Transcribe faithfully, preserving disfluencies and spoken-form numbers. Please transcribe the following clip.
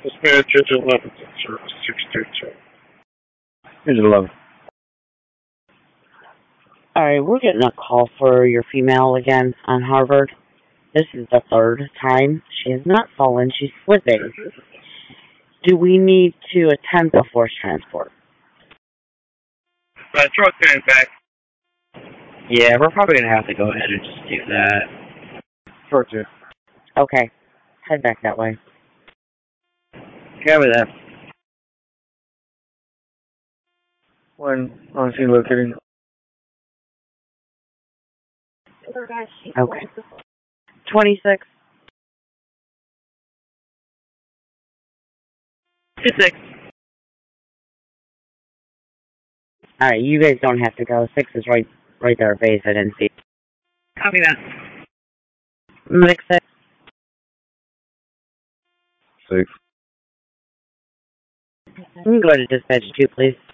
Dispatch engine eleven, service six two two. Engine eleven. Alright, we're getting a call for your female again on Harvard. This is the third time. She has not fallen, she's slipping. Do we need to attempt a forced transport? Uh, truck getting back. Yeah, we're probably going to have to go ahead and just do that. Short two. Okay. Head back that way. Copy that. When on scene locating. Okay. twenty-six. Six. Alright, you guys don't have to go. Six is right right there, base. I didn't see. Copy that. Mix it. Six. You can go to dispatch two, please.